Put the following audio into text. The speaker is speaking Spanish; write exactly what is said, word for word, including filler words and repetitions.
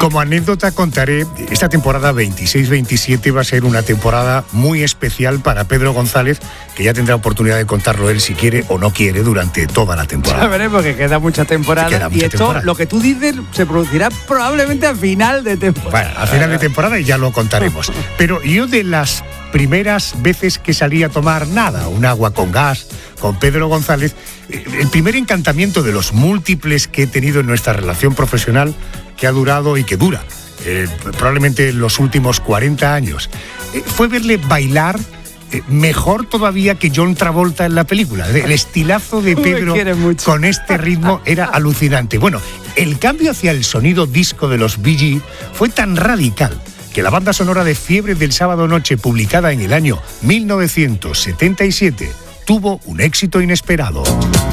Como anécdota contaré, esta temporada veintiséis veintisiete va a ser una temporada muy especial para Pedro González, que ya tendrá oportunidad de contarlo él si quiere o no quiere durante toda la temporada. Ya veremos, porque queda mucha temporada. Queda mucha y esto, temporada. lo que tú dices, se producirá probablemente a final de temporada. Bueno, a final de temporada ya lo contaremos. Pero yo de las primeras veces que salí a tomar nada, un agua con gas, con Pedro González, el primer encantamiento de los múltiples que he tenido en nuestra relación profesional, que ha durado y que dura, eh, probablemente los últimos cuarenta años, eh, fue verle bailar eh, mejor todavía que John Travolta en la película. El estilazo de Pedro con este ritmo era alucinante. Bueno, el cambio hacia el sonido disco de los Bee Gees fue tan radical que la banda sonora de Fiebre del Sábado Noche, publicada en el año mil novecientos setenta y siete, tuvo un éxito inesperado.